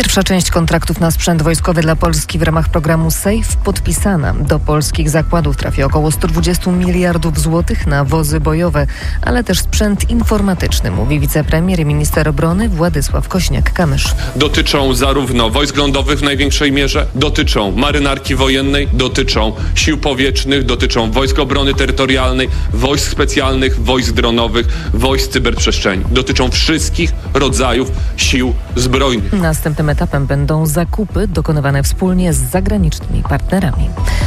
Pierwsza część kontraktów na sprzęt wojskowy dla Polski w ramach programu SAFE podpisana. Do polskich zakładów trafi około 120 miliardów złotych na wozy bojowe, ale też sprzęt informatyczny, mówi wicepremier i minister obrony Władysław Kosiniak-Kamysz. Dotyczą zarówno wojsk lądowych w największej mierze, dotyczą marynarki wojennej, dotyczą sił powietrznych, dotyczą wojsk obrony terytorialnej, wojsk specjalnych, wojsk dronowych, wojsk cyberprzestrzeni. Dotyczą wszystkich rodzajów sił zbrojnych. Następnym etapem będą zakupy dokonywane wspólnie z zagranicznymi partnerami.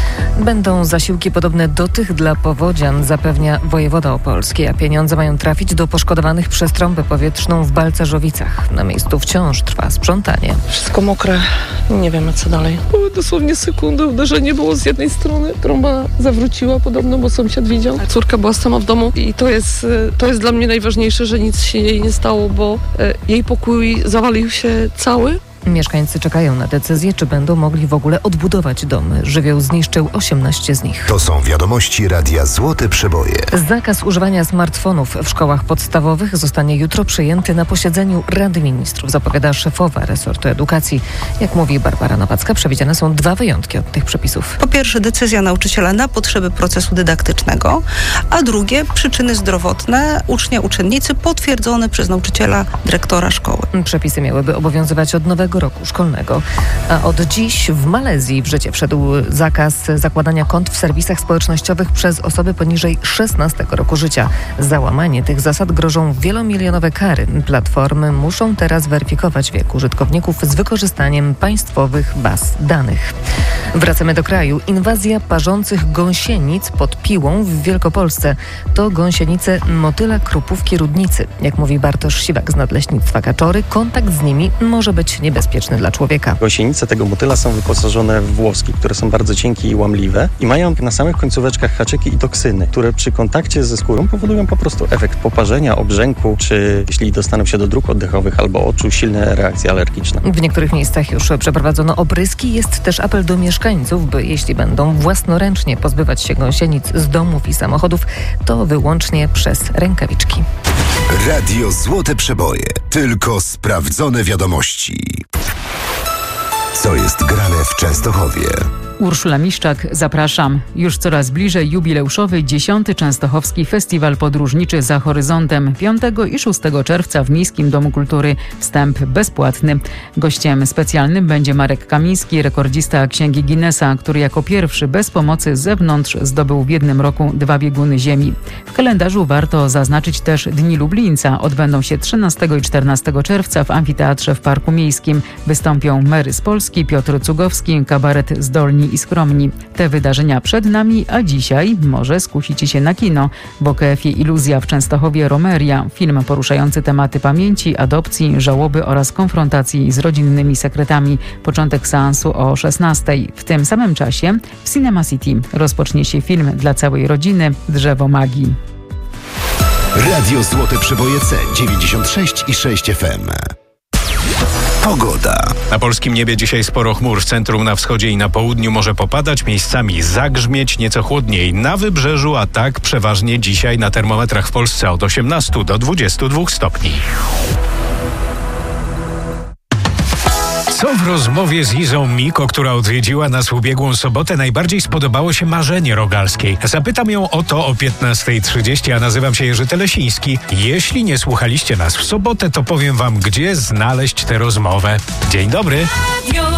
Będą zasiłki podobne do tych dla powodzian, zapewnia wojewoda opolski, a pieniądze mają trafić do poszkodowanych przez trąbę powietrzną w Balcarzowicach. Na miejscu wciąż trwa sprzątanie. Wszystko mokre, nie wiemy co dalej. Były dosłownie sekundy, uderzenie było z jednej strony, trąba zawróciła podobno, bo sąsiad widział. Córka była sama w domu i to jest dla mnie najważniejsze, że nic się jej nie stało, bo jej pokój zawalił się cały. Mieszkańcy czekają na decyzję, czy będą mogli w ogóle odbudować domy. Żywioł zniszczył 18 z nich. To są wiadomości Radia Złote Przeboje. Zakaz używania smartfonów w szkołach podstawowych zostanie jutro przyjęty na posiedzeniu Rady Ministrów, zapowiada szefowa resortu edukacji. Jak mówi Barbara Nowacka, przewidziane są 2 wyjątki od tych przepisów. Po pierwsze, decyzja nauczyciela na potrzeby procesu dydaktycznego, a drugie, przyczyny zdrowotne, uczennicy potwierdzone przez nauczyciela, dyrektora szkoły. Przepisy miałyby obowiązywać od nowego roku szkolnego. A od dziś w Malezji w życie wszedł zakaz zakładania kont w serwisach społecznościowych przez osoby poniżej 16 roku życia. Za łamanie tych zasad grożą wielomilionowe kary. Platformy muszą teraz weryfikować wiek użytkowników z wykorzystaniem państwowych baz danych. Wracamy do kraju. Inwazja parzących gąsienic pod Piłą w Wielkopolsce. To gąsienice motyla krupówki rudnicy. Jak mówi Bartosz Siwak z Nadleśnictwa Kaczory, kontakt z nimi może być niebezpieczny dla człowieka. Gąsienice tego motyla są wyposażone w włoski, które są bardzo cienkie i łamliwe i mają na samych końcóweczkach haczyki i toksyny, które przy kontakcie ze skórą powodują po prostu efekt poparzenia, obrzęku, czy jeśli dostaną się do dróg oddechowych albo oczu, silne reakcje alergiczne. W niektórych miejscach już przeprowadzono opryski. Jest też apel do mieszkańców, by jeśli będą własnoręcznie pozbywać się gąsienic z domów i samochodów, to wyłącznie przez rękawiczki. Radio Złote Przeboje. Tylko sprawdzone wiadomości. Co jest grane w Częstochowie? Urszula Miszczak, zapraszam. Już coraz bliżej jubileuszowy 10. Częstochowski Festiwal Podróżniczy Za Horyzontem 5 i 6 czerwca w Miejskim Domu Kultury. Wstęp bezpłatny. Gościem specjalnym będzie Marek Kamiński, rekordzista Księgi Guinnessa, który jako pierwszy bez pomocy z zewnątrz zdobył w jednym roku 2 bieguny ziemi. W kalendarzu warto zaznaczyć też Dni Lublińca. Odbędą się 13 i 14 czerwca w Amfiteatrze w Parku Miejskim. Wystąpią Mary z Polski, Piotr Cugowski, kabaret Zdolni i Skromni. Te wydarzenia przed nami, a dzisiaj może skusicie się na kino. W OKF-ie Iluzja w Częstochowie Romeria. Film poruszający tematy pamięci, adopcji, żałoby oraz konfrontacji z rodzinnymi sekretami. Początek seansu o 16:00. W tym samym czasie w Cinema City rozpocznie się film dla całej rodziny Drzewo Magii. Radio Złote Przeboje C 96,6 FM. Pogoda. Na polskim niebie dzisiaj sporo chmur. W centrum, na wschodzie i na południu może popadać, miejscami zagrzmieć, nieco chłodniej na wybrzeżu, a tak przeważnie dzisiaj na termometrach w Polsce od 18 do 22 stopni. Co w rozmowie z Izą Miko, która odwiedziła nas w ubiegłą sobotę, najbardziej spodobało się marzenie rogalskiej? Zapytam ją o to o 15:30, a nazywam się Jerzy Telesiński. Jeśli nie słuchaliście nas w sobotę, to powiem wam, gdzie znaleźć tę rozmowę. Dzień dobry.